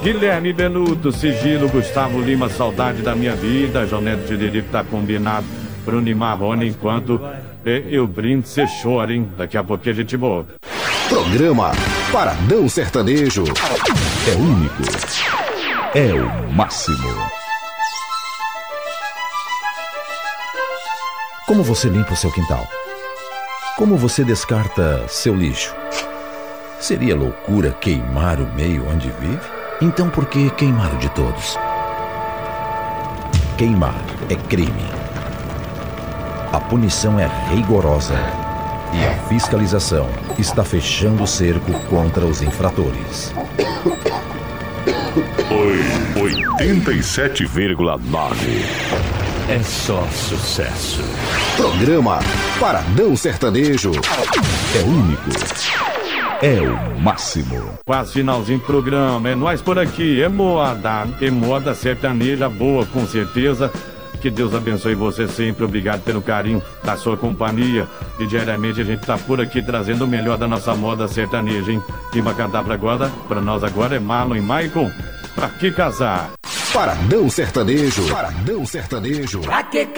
Guilherme Benuto, Sigilo, Gustavo Lima, Saudade da Minha Vida, Jonete Tiririco tá combinado, Bruno e Marrone, enquanto eu brindo, cê chora, hein? Daqui a pouquinho a gente volta. Programa Paradão Sertanejo. É único. É o máximo. Como você limpa o seu quintal? Como você descarta seu lixo? Seria loucura queimar o meio onde vive? Então por que queimar o de todos? Queimar é crime. A punição é rigorosa e a fiscalização está fechando o cerco contra os infratores. 87,9. É só sucesso. Programa Paradão Sertanejo. É único. É o máximo. Quase finalzinho do programa, é nós por aqui, é moda sertaneja boa, com certeza. Que Deus abençoe você sempre, obrigado pelo carinho da sua companhia. E diariamente a gente tá por aqui trazendo o melhor da nossa moda sertaneja, hein? Quem vai cantar pra nós agora é Marlon e Maicon, Pra Que Casar? Paradão Sertanejo. Paradão Sertanejo. Pra que